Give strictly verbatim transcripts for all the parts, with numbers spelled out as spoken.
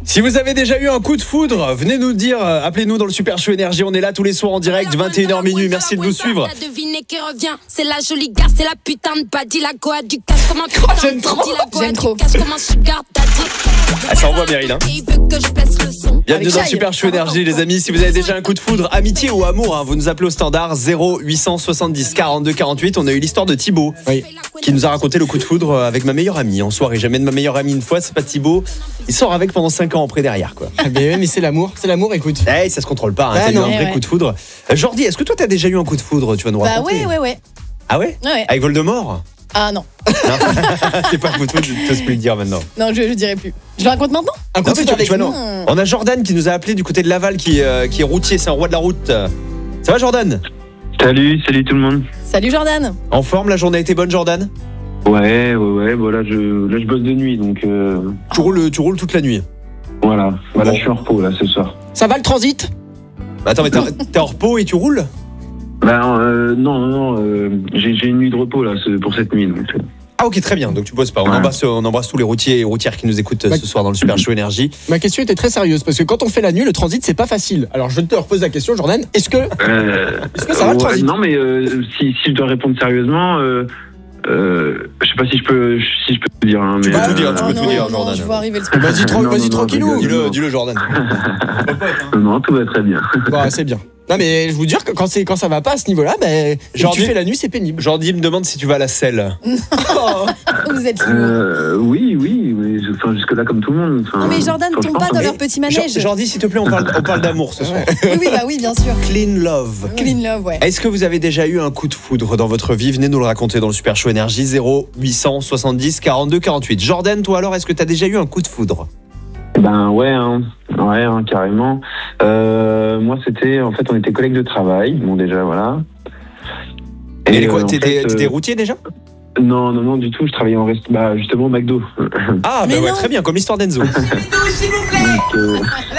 Si vous avez déjà eu un coup de foudre, venez nous dire, euh, appelez-nous dans le Super Show Énergie, on est là tous les soirs en direct, vingt et une heures minuit, merci de nous suivre. T'as deviné qui revient, c'est la jolie gare, c'est la putain de badie, la goa du cash comme un putain de J'aime trop, bandit, la goa j'aime du trop. cash comme un sugar daddy. Ah, ça envoie Meryl, hein. Et il veut que je baisse le son. Bienvenue Avec dans le Shai. Super Show Énergie les amis, si vous avez déjà un coup de foudre, amitié ou amour, hein, vous nous appelez au standard zéro huit cent soixante-dix quarante-deux quarante-huit. On a eu l'histoire de Thibaut Oui. qui nous a raconté le coup de foudre avec ma meilleure amie en soirée. J'amène ma meilleure amie une fois, c'est pas Thibaut, il sort avec pendant cinq ans après derrière quoi. Ah, mais, mais c'est l'amour, c'est l'amour, écoute. Eh, ça se contrôle pas, hein, Ah, t'as eu non. un vrai Eh ouais. coup de foudre. Euh, Jordi, est-ce que toi t'as déjà eu un coup de foudre, tu vas nous Bah raconter? ouais, ouais, ouais. Ah ouais, Ouais. avec Voldemort? Ah non, C'est pas un coup de foudre, je peux plus le dire maintenant. non, je, je dirais plus. Je le raconte maintenant. Un coup Non, de mais foudre tu- tu avec vois, nous. non. On a Jordan qui nous a appelé du côté de Laval qui, euh, qui est routier, c'est un roi de la route. Ça va Jordan? Salut, salut tout le monde. Salut Jordan. En forme, la journée a été bonne Jordan? Ouais, ouais, ouais, bon là je, là, je bosse de nuit, donc euh, Tu roules, tu roules toute la nuit. voilà. Voilà, Bon. je suis en repos là ce soir. Ça va le transit? Attends, mais t'es t'es en repos et tu roules? Bah euh, non, non, non, euh, j'ai, j'ai une nuit de repos là ce- pour cette nuit. Donc, euh, Ah ok, très bien, donc tu bosses pas. On, Ouais. embrasse, on embrasse tous les routiers et routières qui nous écoutent euh, Bah- ce soir dans le Super Show Énergie. Ma question était très sérieuse parce que quand on fait la nuit, le transit c'est pas facile. Alors je te repose la question, Jordan. Est-ce que euh, Est-ce que ça va, le ouais, transit? Non mais euh, si, si je dois répondre sérieusement, euh, euh, je sais pas si je peux, si je peux te dire. Hein, Tu mais, peux tout dire, euh, tu Oh peux non, tout dire, non, Jordan. je vois arriver le truc. Vas-y, tra- Non, vas-y non, non, tranquillou. je rigole. Dis-le, dis-le Jordan. Non, tout va très bien. Bon, c'est bien. Non mais je vous dire que quand c'est quand ça va pas à ce niveau-là, ben Jordi- tu fais la nuit, c'est pénible. Jordi me demande si tu vas à la selle. Vous êtes lourd. Euh, oui, oui, oui. je- Enfin, jusque là comme tout le monde. Enfin, Non mais Jordan, quand je tombe pense, pas dans hein. leur petit Jo- manège. Jordi, s'il te plaît, on parle, on parle d'amour ce soir. Oui, oui, bah oui, bien sûr. Clean love. Clean love, ouais. Est-ce que vous avez déjà eu un coup de foudre dans votre vie? Venez nous le raconter dans le Super Show Énergie zéro huit cent soixante-dix quarante-deux quarante-huit. Jordan, toi alors, est-ce que tu as déjà eu un coup de foudre? Ben ouais, hein. ouais, hein, carrément. Euh, moi, c'était, en fait, on était collègues de travail. Bon, déjà, voilà. Et euh, quoi, en t'étais fait, t'étais euh, routier déjà? Non, non, non, du tout. Je travaillais en rest, bah, justement au McDo. Ah, Mais bah ouais, non. très bien, comme l'histoire d'Enzo. Donc, euh,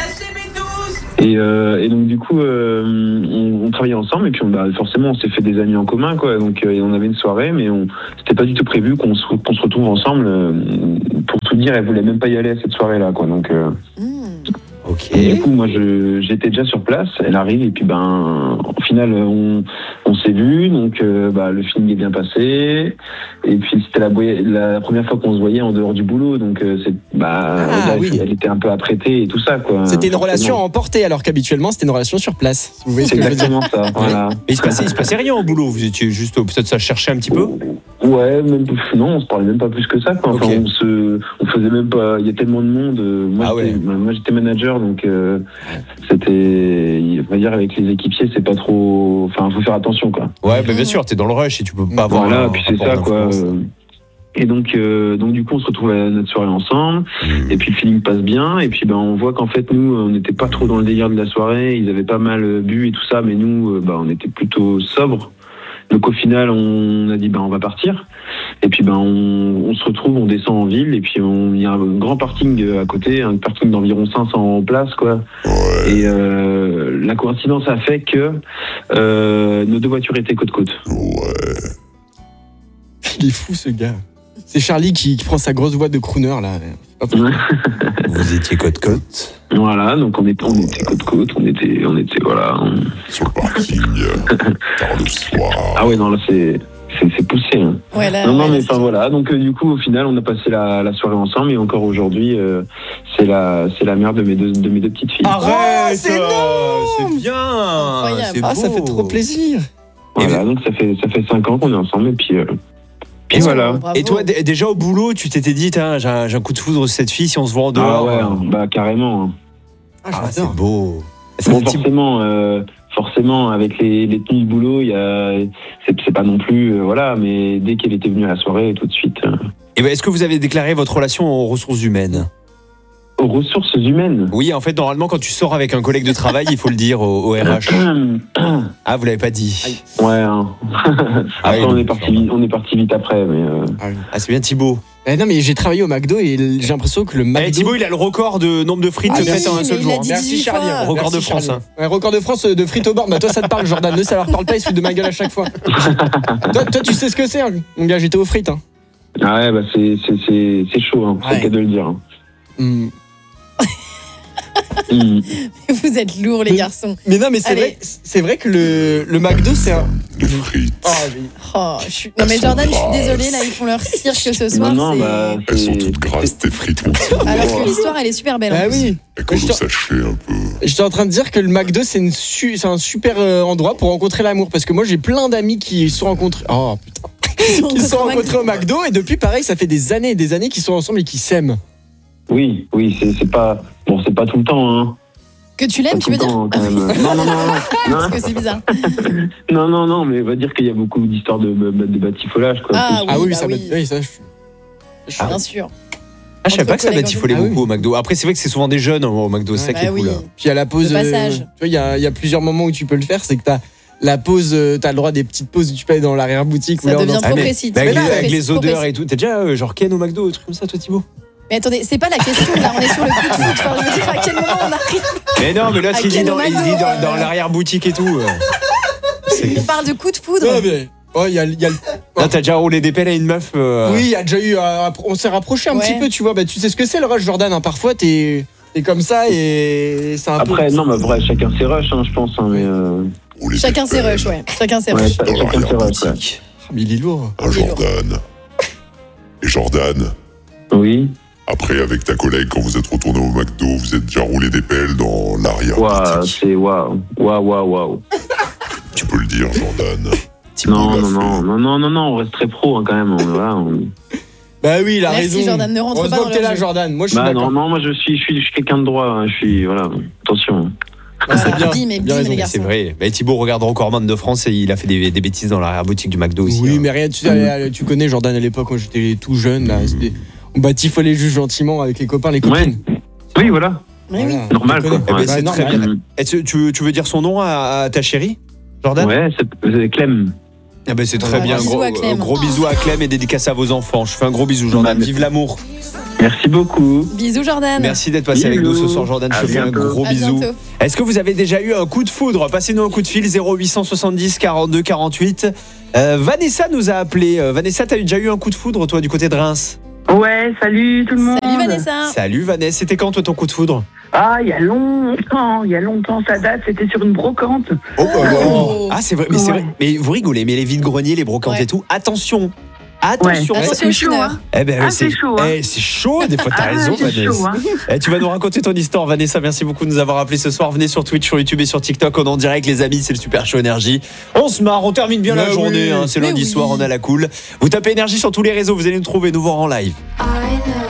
et, euh, et donc du coup, euh, on, on travaillait ensemble et puis on, bah, forcément, on s'est fait des amis en commun, quoi. Donc, euh, et on avait une soirée, mais on, c'était pas du tout prévu qu'on se, qu'on se retrouve ensemble. euh, pour tout dire, elle voulait même pas y aller à cette soirée-là, quoi. Donc. Euh, Mmh. Ok. Et du coup, moi, je, j'étais déjà sur place. Elle arrive et puis, ben, au final, on, on s'est vu. Donc, euh, bah, le feeling est bien passé. Et puis, c'était la, boy- la première fois qu'on se voyait en dehors du boulot. Donc, euh, c'est, bah, Ah, là, oui. elle était un peu apprêtée et tout ça, quoi. C'était une Forcément. relation emportée alors qu'habituellement c'était une relation sur place. Si vous voyez ce C'est que je veux dire. exactement ça. Voilà. Mais il se passait, il se passait rien au boulot, vous étiez juste, peut-être ça cherchait un petit peu? Ouais, même, non, on se parlait même pas plus que ça, quoi. Enfin, Ok. on se, on faisait même pas, il y a tellement de monde. euh, Moi, Ah j'étais, ouais. moi, j'étais manager, donc, euh, c'était, on va dire, avec les équipiers, c'est pas trop, enfin, faut faire attention, quoi. Ouais, bah bien sûr, t'es dans le rush et tu peux pas avoir. Voilà, un puis c'est rapport ça, quoi. d'influence. euh, Et donc, euh, donc du coup, on se retrouve à notre soirée ensemble, Mmh. et puis le feeling passe bien, et puis ben on voit qu'en fait nous, on n'était pas trop dans le délire de la soirée, ils avaient pas mal euh, bu et tout ça, mais nous, euh, bah, on était plutôt sobres. Donc au final, on a dit ben on va partir, et puis ben on, on se retrouve, on descend en ville, et puis on- il y a un grand parking euh, à côté, un parking d'environ cinq cents places, quoi. Et euh, la coïncidence a fait que euh, nos deux voitures étaient côte côte. Il est fou ce gars. C'est Charlie qui, qui prend sa grosse voix de crooner là. Hop. Vous étiez côte-côte. Voilà, donc on était, on était côte côte, on était, on était voilà. on- Sur le parking, tard le soir. Ah ouais, non là c'est, c'est, c'est poussé. Hein. Ouais, là, non non ouais, mais là, enfin voilà, donc euh, du coup au final on a passé la, la soirée ensemble et encore aujourd'hui euh, c'est la, c'est la mère de mes deux, de mes deux petites filles. Arrête, c'est euh, énorme. c'est bien, Incroyable. c'est Ah ça beau. fait trop plaisir. Voilà, donc ça fait, ça fait cinq ans qu'on est ensemble et puis, euh, puis Et voilà. Bravo. Et toi, d- déjà au boulot, tu t'étais dit, tiens, j'ai un, j'ai un coup de foudre sur cette fille, si on se voit en Ah dehors. ouais, hein, bah carrément. hein. Ah, Ah, c'est j'adore. beau. Ça Bon fait petit- forcément, euh, forcément avec les, les tenues de boulot, il y a, c'est, c'est pas non plus, euh, voilà, mais dès qu'elle était venue à la soirée, tout de suite. euh, Et ben, est-ce que vous avez déclaré votre relation aux ressources humaines? aux ressources humaines. Oui, en fait, normalement, quand tu sors avec un collègue de travail, il faut le dire au, au R H. Ah, vous l'avez pas dit. Ouais. Hein. Ah Après, oui, on, est donc, parti vite, on est parti vite après, mais. euh, Ah oui. Ah, c'est bien Thibaut. Eh non mais j'ai travaillé au McDo et j'ai l'impression que le McDo. Eh, Thibaut, il a le record de nombre de frites Ah, faites merci, en un mais seul il jour. a hein. dit Merci dix-huit Charlie. fois. Record de Merci, France, Charlie. hein. Ouais, record de France euh, de frites au bord. Bah toi ça te parle Jordan, ne ça leur parle pas, ils se foutent de ma gueule à chaque fois. toi, toi tu sais ce que c'est hein. Mon gars, j'étais aux frites hein. Ah ouais, bah c'est, c'est, c'est, c'est chaud, hein. C'est Ouais. le cas de le dire. hein. Hmm. Mmh. Vous êtes lourds, les garçons. Mais non, mais c'est Allez. vrai, c'est vrai que le, le McDo, c'est un. Les frites. Oh, mais- Oh, je suis... Non mais Jordan, je suis désolée, là, ils font leur cirque ce soir. Non, non, c'est- bah, Elles sont c'est- toutes grasses, tes frites, mon petit. Alors que l'histoire, elle est super belle. en Bah plus. oui. Et quand Je vous te- sachez un peu. J'étais en train de dire que le McDo, c'est, une su- c'est un super euh, endroit pour rencontrer l'amour. Parce que moi, j'ai plein d'amis qui se sont rencontrés. Oh putain. Qui se sont rencontrés au McDo. Et depuis, pareil, ça fait des années et des années qu'ils sont ensemble et qu'ils s'aiment. Oui, oui, c'est c'est pas. Bon, c'est pas tout le temps, hein. Que tu Pas l'aimes, tout tu veux le dire temps, quand même. Non, non, non, non. Parce Non, que c'est bizarre. non, non, non, mais on va dire qu'il y a beaucoup d'histoires de, de, de batifolage, quoi. Ah, Ah oui, bah ça oui. m'a- oui, ça, je- je- Bien sûr. Ah, je savais Entre pas que ça collègues, batifolait en fait. beaucoup au McDo. Après, c'est vrai que c'est souvent des jeunes au McDo, c'est ça qui Bah est oui. cool. Puis à la pause. Le passage. euh, tu vois, il y a, il y a plusieurs moments où tu peux le faire. C'est que t'as la pause, euh, t'as le droit des petites pauses où tu peux aller dans l'arrière-boutique. Ça ou là, on devient en- Ah, trop mais- précis. bah, avec Trop les, avec précis, les trop odeurs précis. et tout. T'as déjà euh, genre Ken au McDo, un truc comme ça, toi, Thibaut? Mais attendez, c'est pas la question là, on est sur le coup de foot. Enfin, je veux dire, à quel moment on arrive Mais non, mais là, À il dit Ken au dans, il McDo, dit dans, euh. dans l'arrière-boutique et tout. euh. C'est- On parle de coup de foudre. Non, mais. Oh, il y a, il y a le- Là, t'as déjà roulé des pelles à une meuf. euh, Oui, il y a déjà eu. euh, on s'est rapproché un Ouais. petit peu, tu vois. Bah, tu sais ce que c'est le rush, Jordan. hein. Parfois, t'es, t'es comme ça et c'est un peu. Après, non, mais vrai, chacun ses rushs, hein, je pense, hein, mais. Euh, Ou les Chacun ses épelles. rushs, ouais. Chacun ses ouais, rushs. cha- Dans chacun ses rushs, ouais. l'arrière-boutique. Ah, mais il est lourd. Un Jordan. Et Jordan, Oui. après, avec ta collègue, quand vous êtes retourné au McDo, vous êtes déjà roulé des pelles dans Waouh, l'arrière-boutique. c'est waouh. Waouh, waouh, waouh. Tu peux le dire, Jordan. Thibaut, Non, l'a non, fait. non, non, non, non, non, on reste très pro, hein, quand même. On, voilà, on- Bah oui, il a Merci, raison. Jordan, ne rentre pas Heureusement dans que t'es leur là, jeu. Jordan. Moi, je suis Bah, d'accord. non, non, moi, je suis, je suis, je suis quelqu'un de droit, hein, je suis. Voilà, attention. Ah, c'est bien. Bim et bien bim, raison. les gars. C'est vrai. Mais Thibaut regarde Recordman de France et il a fait des, des bêtises dans l'arrière-boutique du McDo aussi. Oui, hein. mais rien, tu, sais, tu connais Jordan à l'époque quand j'étais tout jeune. Là, c'était- on batifolait juste gentiment avec les copains, les copines. Oui, voilà, Mais oui. Voilà. normal, Tu quoi. connais. Eh ben, Ouais. c'est Ouais, très normal. bien. Est-ce que tu, tu veux dire son nom à, à ta chérie, Jordan? Ouais, c'est c'est Clem. Ah ben, c'est très Ouais, bien. bisous Gros, à Clem. gros bisous à Clem et dédicace à vos enfants. Je fais un gros bisou, Jordan. Ouais. Vive l'amour. Merci beaucoup. Bisous, Jordan. Merci d'être passé avec nous ce soir, Jordan. Je À te fais un bientôt. gros À bisou. bientôt. Est-ce que vous avez déjà eu un coup de foudre? Passez-nous un coup de fil zéro huit cent soixante-dix quarante-deux quarante-huit. Euh, Vanessa nous a appelé. Euh, Vanessa, t'as déjà eu un coup de foudre, toi, du côté de Reims? Ouais, salut tout le monde. Salut Vanessa. Salut Vanessa, c'était quand toi ton coup de foudre? Ah, il y a longtemps, il y a longtemps, ça date, c'était sur une brocante. Oh, bah, Oh. Ah c'est vrai, mais c'est Ouais. vrai. Mais vous rigolez, mais les vides-greniers, les brocantes Ouais. et tout, attention. Attention. Ouais. Attention C'est au chaud, chineur. hein. Eh ben, Ah, c'est c'est chaud, hein. eh, c'est chaud, des fois t'as Ah, raison, c'est Vanessa. chaud, hein. Eh, tu vas nous raconter ton histoire, Vanessa. Merci beaucoup de nous avoir appelé ce soir. Venez sur Twitch, sur YouTube et sur TikTok. On est en direct, les amis. C'est le Super Show Énergie. On se marre, on termine bien Mais la journée. oui. hein. C'est Mais lundi oui. soir, on a la cool. Vous tapez Énergie sur tous les réseaux. Vous allez nous trouver, nous voir en live. I know